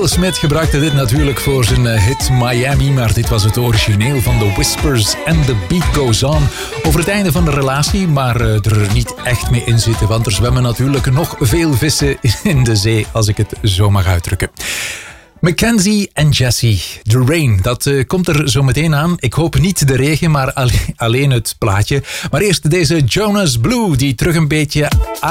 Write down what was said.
Will Smith gebruikte dit natuurlijk voor zijn hit Miami, maar dit was het origineel van The Whispers en The Beat Goes On. Over het einde van de relatie, maar er niet echt mee in zitten, want er zwemmen natuurlijk nog veel vissen in de zee, als ik het zo mag uitdrukken. Mackenzie en Jessie, The Rain, dat komt er zo meteen aan. Ik hoop niet de regen, maar alleen het plaatje. Maar eerst deze Jonas Blue, die terug een beetje